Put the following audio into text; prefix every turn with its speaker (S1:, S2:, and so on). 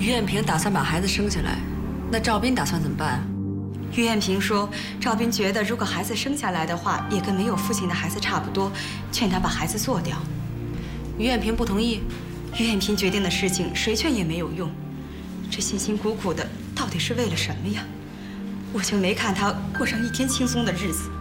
S1: 于艳萍打算把孩子生下来，那赵斌打算怎么办啊？
S2: 于艳萍说，赵斌觉得如果孩子生下来的话，也跟没有父亲的孩子差不多，劝他把孩子做掉。
S1: 于艳萍不同意。
S2: 于艳萍决定的事情，谁劝也没有用。这辛辛苦苦的，到底是为了什么呀？我就没看他过上一天轻松的日子。